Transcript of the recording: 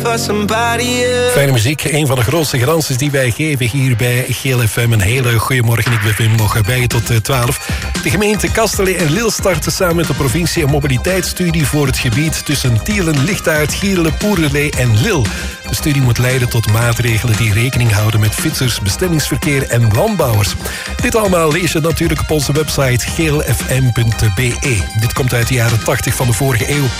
Fijne muziek, een van de grootste garanties die wij geven hier bij Geel FM. Een hele goede morgen, ik ben Wim nog bij je tot 12. De gemeente Kastelen en Lille starten samen met de provincie een mobiliteitsstudie voor het gebied tussen Tielen, Lichtaert, Gierle, Poererlee en Lille. De studie moet leiden tot maatregelen die rekening houden met fietsers, bestemmingsverkeer en landbouwers. Dit allemaal lees je natuurlijk op onze website geelfm.be. Dit komt uit de jaren 80 van de vorige eeuw.